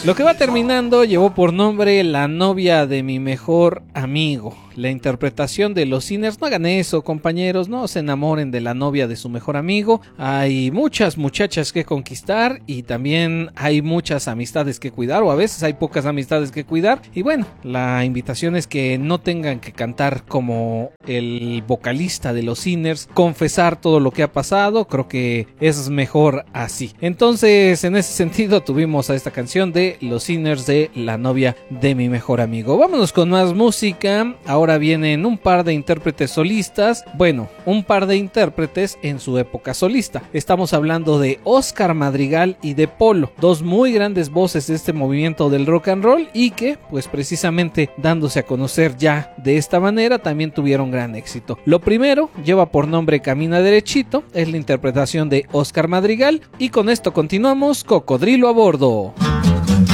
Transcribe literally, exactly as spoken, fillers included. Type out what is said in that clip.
Lo que va terminando llevó por nombre La novia de mi mejor amigo. La interpretación de Los Sinners. No hagan eso, compañeros, no se enamoren de la novia de su mejor amigo. Hay muchas muchachas que conquistar y también hay muchas amistades que cuidar, o a veces hay pocas amistades que cuidar. Y bueno, la invitación es que no tengan que cantar como el vocalista de Los Sinners, confesar todo lo que ha pasado. Creo que es mejor así. Entonces, en ese sentido, tuvimos a esta canción de Los Sinners de La novia de mi mejor amigo. Vámonos con más música. Ahora Ahora vienen un par de intérpretes solistas, bueno, un par de intérpretes en su época solista. Estamos hablando de Oscar Madrigal y de Polo, dos muy grandes voces de este movimiento del rock and roll y que, pues precisamente dándose a conocer ya de esta manera, también tuvieron gran éxito. Lo primero lleva por nombre Camina Derechito, es la interpretación de Oscar Madrigal y con esto continuamos Cocodrilo a bordo.